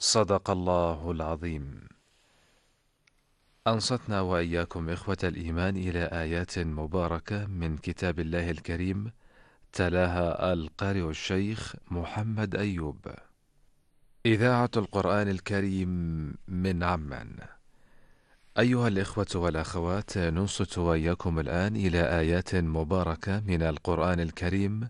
صدق الله العظيم. أنصتنا وإياكم إخوة الإيمان إلى آيات مباركة من كتاب الله الكريم، تلاها القارئ الشيخ محمد أيوب. إذاعة القرآن الكريم من عمان. أيها الإخوة والأخوات، ننصت وإياكم الآن إلى آيات مباركة من القرآن الكريم